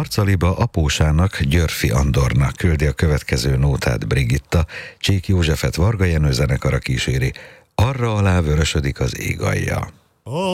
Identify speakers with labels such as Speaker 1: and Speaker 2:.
Speaker 1: Marcaliba apósának, Györfi Andornak küldi a következő nótát Brigitta, Csík Józsefet Varga Jenő zenekara kíséri. Arra alá vörösödik az ég alja.